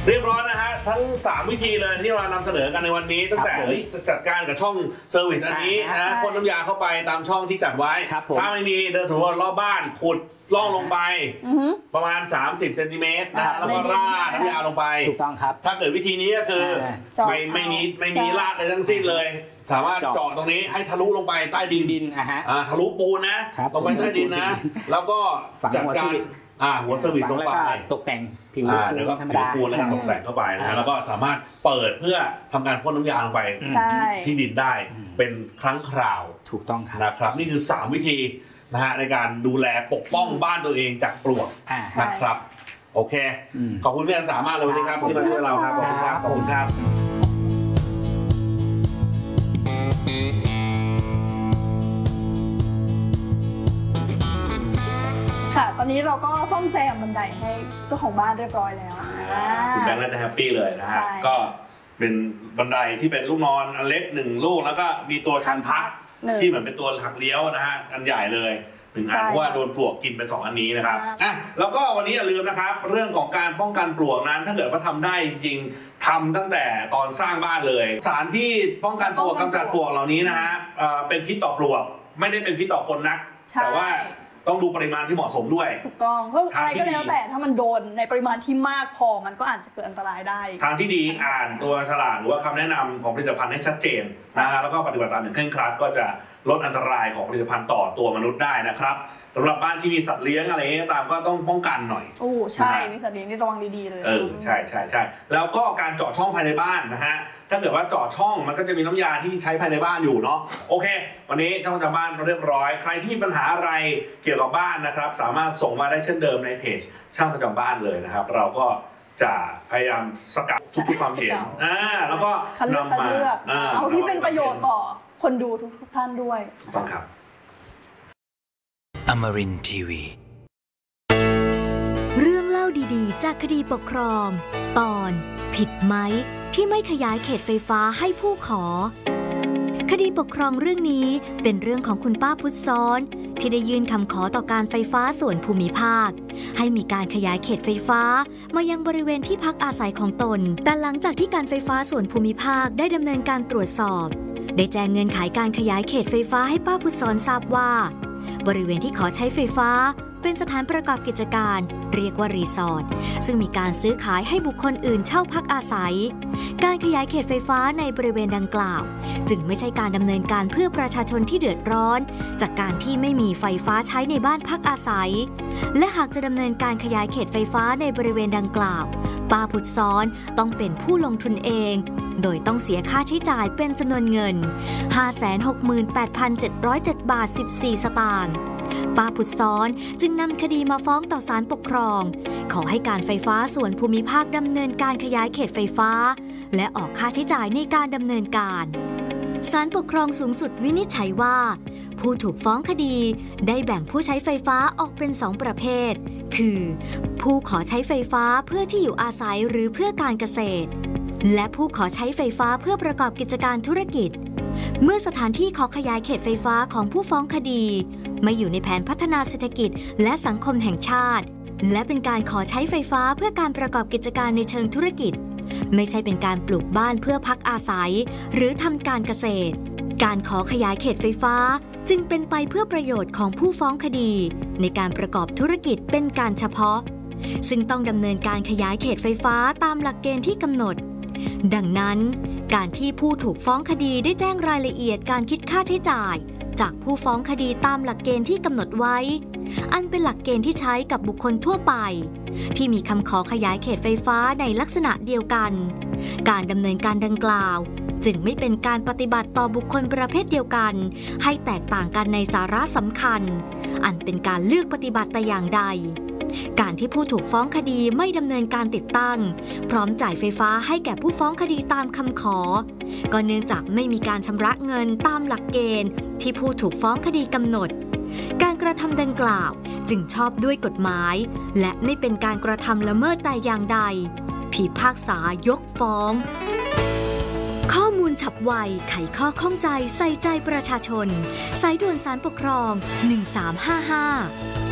เรียบร้อยนะฮะทั้ง3วิธีเลยที่เรานำเสนอกันในวันนี้ตั้งแต่จัดการกับช่องเซอร์วิสอันนี้นะพ่นน้ำยาเข้าไปตามช่องที่จัดไว้ถ้าไม่มีเดินสำรวจรอบบ้านขุดล่องลงไปประมาณ30 เซนติเมตรนะแล้วก็ราดน้ำยาลงไปถูกต้องครับถ้าเกิดวิธีนี้ก็คือไม่มีราดอะไรทั้งสิ้นเลยสามารถเจาะตรงนี้ให้ทะลุลงไปใต้ดินทะลุปูนนะลงไปใต้ดินนะแล้วก็จัดการหัวเซอร์วิสลงไปตกแต่งผิวธรรมดาปูนแล้วก็ตกแต่งเข้าไปนะแล้วก็สามารถเปิดเพื่อทำการพ่นน้ำยาลงไปที่ดินได้เป็นครั้งคราวถูกต้องครับนะครับนี่คือ3วิธีนะฮะในการดูแลปกป้องบ้านตัวเองจากปลวกนะครับโอเคขอบคุณพี่อันสามารถเลยวันนี้ครับที่มาช่วยเราครับขอบคุณครับขอบคุณครับค่ะตอนนี้เราก็ซ่อมแซมบันไดให้เจ้าของบ้านเรียบร้อยแล้วคุณแบงค์น่าจะแฮปปี้เลยนะฮะก็เป็นบันไดที่เป็นลูกนอนอันเล็ก1ลูกแล้วก็มีตัวชันพักที่เหมือนเป็นตัวหักเลี้ยวนะฮะอันใหญ่เลย1อันเพราะว่าโดนปลวกกินไป2อันนี้นะครับแล้วก็วันนี้อย่าลืมนะครับเรื่องของการป้องกันปลวกนั้นถ้าเกิดว่าทำได้จริงๆทำตั้งแต่ตอนสร้างบ้านเลยสารที่ป้องกันปลวกกำจัดปลวกเหล่านี้นะฮะเป็นพิษต่อปลวกไม่ได้เป็นพิษต่อคนนักแต่ว่าต้องดูปริมาณที่เหมาะสมด้วยถูกต้องเพราะอะไรก็แล้วแต่ถ้ามันโดนในปริมาณที่มากพอมันก็อาจจะเกิดอันตรายได้ทางที่ดีอ่านตัวฉลากหรือว่าคำแนะนำของผลิตภัณฑ์ให้ชัดเจนนะฮะแล้วก็ปฏิบัติตามอย่างเคร่งครัดก็จะลดอันตรายของผลิตภัณฑ์ต่อตัวมนุษย์ได้นะครับสำหรับบ้านที่มีสัตว์เลี้ยงอะไรตามก็ต้องป้องกันหน่อยใช่มีสัตว์เลี้ยงนี่ระวังดีๆเลยใช่แล้วก็การเจาะช่องภายในบ้านนะฮะถ้าเกิดว่าเจาะช่องมันก็จะมีน้ำยาที่ใช้ภายในบ้านอยู่เนาะโอเควันนี้ช่างประจำบ้านเรียบร้อยใครที่มีปัญหาอะไรเกี่ยวกับบ้านนะครับสามารถส่งมาได้เช่นเดิมในเพจช่างประจำบ้านเลยนะครับเราก็จะพยายามสกัดทุกความเห็นแล้วก็นำมาเอาที่เป็นประโยชน์ต่อคนดูทุกท่านด้วยต้องครับ Amarin Tiwi เรื่องเล่าดีๆจากคดีปกครองตอนผิดไหมที่ไม่ขยายเขตไฟฟ้าให้ผู้ขอคดีปกครองเรื่องนี้เป็นเรื่องของคุณป้าพุทธซ้อนที่ได้ยื่นคำขอต่อการไฟฟ้าส่วนภูมิภาคให้มีการขยายเขตไฟฟ้ามายังบริเวณที่พักอาศัยของตนแต่หลังจากที่การไฟฟ้าส่วนภูมิภาคได้ดำเนินการตรวจสอบได้แจ้งเงื่อนไขการขยายเขตไฟฟ้าให้ป้าพุทธซ้อนทราบว่าบริเวณที่ขอใช้ไฟฟ้าเป็นสถานประกอบกิจการเรียกว่ารีสอร์ทซึ่งมีการซื้อขายให้บุคคลอื่นเช่าพักอาศัยการขยายเขตไฟฟ้าในบริเวณดังกล่าวจึงไม่ใช่การดำเนินการเพื่อประชาชนที่เดือดร้อนจากการที่ไม่มีไฟฟ้าใช้ในบ้านพักอาศัยและหากจะดำเนินการขยายเขตไฟฟ้าในบริเวณดังกล่าวป้าพุทธซ้อนต้องเป็นผู้ลงทุนเองโดยต้องเสียค่าใช้จ่ายเป็นจำนวนเงิน 568,707 บาท 14 สตางค์ป้าพุทธซ้อนจึงนำคดีมาฟ้องต่อศาลปกครองขอให้การไฟฟ้าส่วนภูมิภาคดำเนินการขยายเขตไฟฟ้าและออกค่าใช้จ่ายในการดำเนินการศาลปกครองสูงสุดวินิจฉัยว่าผู้ถูกฟ้องคดีได้แบ่งผู้ใช้ไฟฟ้าออกเป็น2ประเภทคือผู้ขอใช้ไฟฟ้าเพื่อที่อยู่อาศัยหรือเพื่อการเกษตรและผู้ขอใช้ไฟฟ้าเพื่อประกอบกิจการธุรกิจเมื่อสถานที่ขอขยายเขตไฟฟ้าของผู้ฟ้องคดีไม่อยู่ในแผนพัฒนาเศรษฐกิจและสังคมแห่งชาติและเป็นการขอใช้ไฟฟ้าเพื่อการประกอบกิจการในเชิงธุรกิจไม่ใช่เป็นการปลูกบ้านเพื่อพักอาศัยหรือทำการเกษตรการขอขยายเขตไฟฟ้าจึงเป็นไปเพื่อประโยชน์ของผู้ฟ้องคดีในการประกอบธุรกิจเป็นการเฉพาะซึ่งต้องดำเนินการขยายเขตไฟฟ้าตามหลักเกณฑ์ที่กำหนดดังนั้นการที่ผู้ถูกฟ้องคดีได้แจ้งรายละเอียดการคิดค่าใช้จ่ายจากผู้ฟ้องคดีตามหลักเกณฑ์ที่กำหนดไว้อันเป็นหลักเกณฑ์ที่ใช้กับบุคคลทั่วไปที่มีคำขอขยายเขตไฟฟ้าในลักษณะเดียวกันการดำเนินการดังกล่าวจึงไม่เป็นการปฏิบัติต่อบุคคลประเภทเดียวกันให้แตกต่างกันในสาระสำคัญอันเป็นการเลือกปฏิบัติแต่อย่างใดการที่ผู้ถูกฟ้องคดีไม่ดำเนินการติดตั้งพร้อมจ่ายไฟฟ้าให้แก่ผู้ฟ้องคดีตามคำขอก็เนื่องจากไม่มีการชำระเงินตามหลักเกณฑ์ที่ผู้ถูกฟ้องคดีกำหนดการกระทำดังกล่าวจึงชอบด้วยกฎหมายและไม่เป็นการกระทำละเมิดแต่อย่างใดพิพากษายกฟ้องข้อมูลฉับไวไขข้อข้องใจใส่ใจประชาชนสายด่วนศาลปกครอง1355